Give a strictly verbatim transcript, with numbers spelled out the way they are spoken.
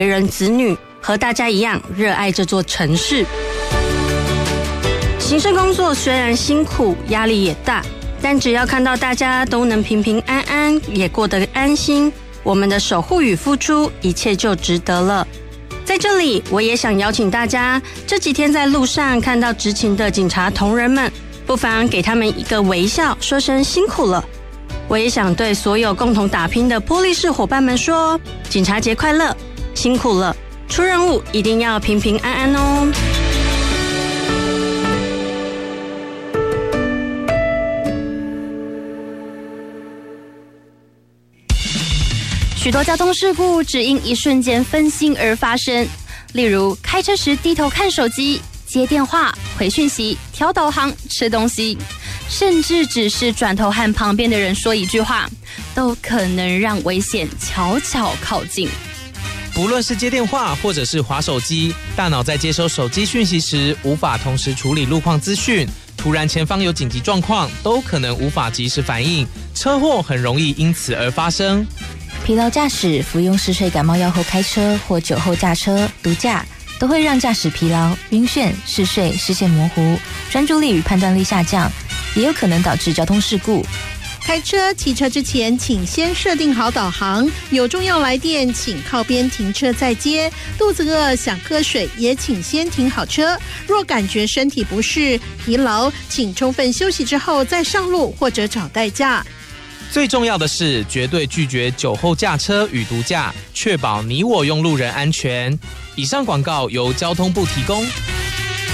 为人子女，和大家一样热爱这座城市。行政工作虽然辛苦，压力也大，但只要看到大家都能平平安安，也过得安心，我们的守护与付出，一切就值得了。在这里，我也想邀请大家，这几天在路上看到执勤的警察同仁们，不妨给他们一个微笑，说声辛苦了。我也想对所有共同打拼的玻璃市伙伴们说，警察节快乐，辛苦了，出任务一定要平平安安哦。 许多交通事故只因一瞬间分心而发生，例如开车时低头看手机、接电话、回讯息、调导航、吃东西，甚至只是转头和旁边的人说一句话，都可能让危险悄悄靠近。 不论是接电话或者是滑手机，大脑在接收手机讯息时无法同时处理路况资讯，突然前方有紧急状况，都可能无法及时反应，车祸很容易因此而发生。 疲劳驾驶、服用嗜睡感冒药后开车或酒后驾车、毒驾，都会让驾驶疲劳、晕眩、嗜睡、视线模糊、专注力与判断力下降，也有可能导致交通事故。 开车、骑车之前，请先设定好导航。有重要来电，请靠边停车再接。肚子饿想喝水，也请先停好车。若感觉身体不适、疲劳，请充分休息之后再上路或者找代驾。 最重要的是，绝对拒绝酒后驾车与毒驾，确保你我用路人安全。以上广告由交通部提供。